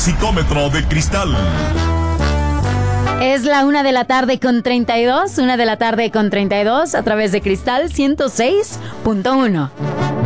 Éxitómetro de Cristal. Es la 1:32 a través de Cristal 106.1.